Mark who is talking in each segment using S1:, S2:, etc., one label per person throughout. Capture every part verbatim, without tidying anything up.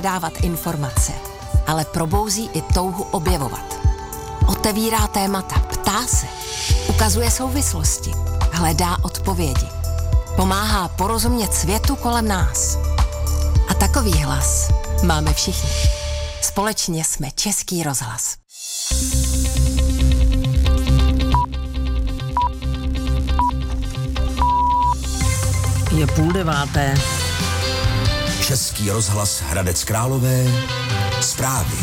S1: dávat informace, ale probouzí i touhu objevovat. Otevírá témata, ptá se, ukazuje souvislosti, hledá odpovědi. Pomáhá porozumět světu kolem nás. A takový hlas máme všichni. Společně jsme Český rozhlas.
S2: Je půl deváté.
S3: Český rozhlas Hradec Králové. Zprávy.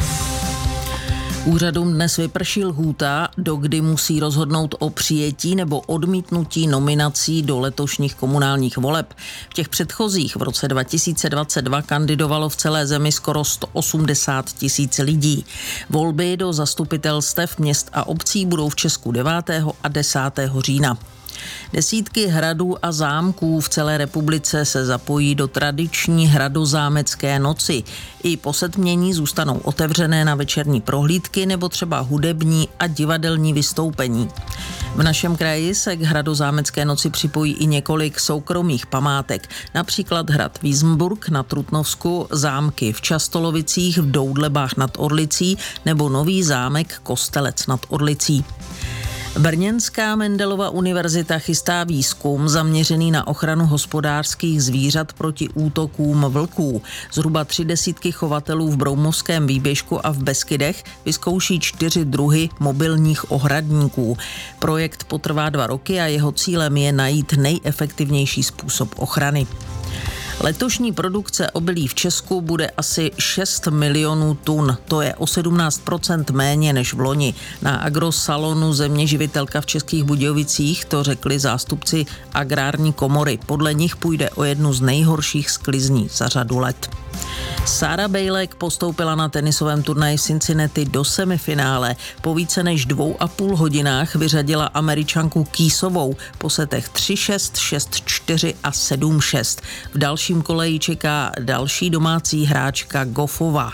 S2: Úřadům dnes vyprší lhůta, dokdy musí rozhodnout o přijetí nebo odmítnutí nominací do letošních komunálních voleb. V těch předchozích v roce dva tisíce dvacet dva kandidovalo v celé zemi skoro sto osmdesát tisíc lidí. Volby do zastupitelstev měst a obcí budou v Česku devátého a desátého října. Desítky hradů a zámků v celé republice se zapojí do tradiční hradozámecké noci. I po setmění zůstanou otevřené na večerní prohlídky nebo třeba hudební a divadelní vystoupení. V našem kraji se k hradozámecké noci připojí i několik soukromých památek, například hrad Vízmburk na Trutnovsku, zámky v Častolovicích, v Doudlebách nad Orlicí nebo nový zámek Kostelec nad Orlicí. Brněnská Mendelova univerzita chystá výzkum zaměřený na ochranu hospodářských zvířat proti útokům vlků. Zhruba tři desítky chovatelů v Broumovském výběžku a v Beskydech vyzkouší čtyři druhy mobilních ohradníků. Projekt potrvá dva roky a jeho cílem je najít nejefektivnější způsob ochrany. Letošní produkce obilí v Česku bude asi šest milionů tun, to je o sedmnáct procent méně než v loni. Na agrosalonu Zeměživitelka v Českých Budějovicích to řekli zástupci agrární komory. Podle nich půjde o jednu z nejhorších sklizní za řadu let. Sára Bejlek postoupila na tenisovém turnaji v Cincinnati do semifinále. Po více než dvou a půl hodinách vyřadila Američanku Kýsovou po setech tři šest, šest čtyři a sedm šest. V dalším kole ji čeká další domácí hráčka Goffová.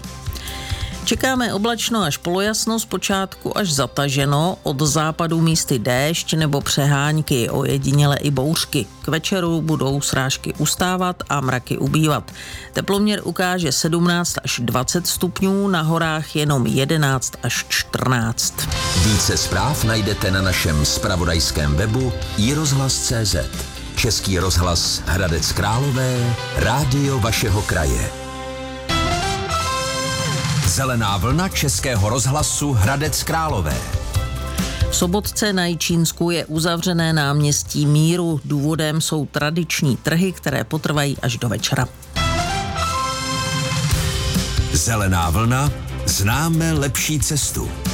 S2: Čekáme oblačno až polojasno, zpočátku až zataženo, od západu místy déšť nebo přehánky, ojediněle i bouřky. K večeru budou srážky ustávat a mraky ubývat. Teploměr ukáže sedmnáct až dvacet stupňů, na horách jenom jedenáct až čtrnáct.
S3: Více zpráv najdete na našem zpravodajském webu i rozhlas tečka cé zet. Český rozhlas Hradec Králové, rádio vašeho kraje. Zelená vlna Českého rozhlasu Hradec Králové.
S2: V Sobotce na Jičínsku je uzavřené náměstí Míru. Důvodem jsou tradiční trhy, které potrvají až do večera.
S3: Zelená vlna, známe lepší cestu.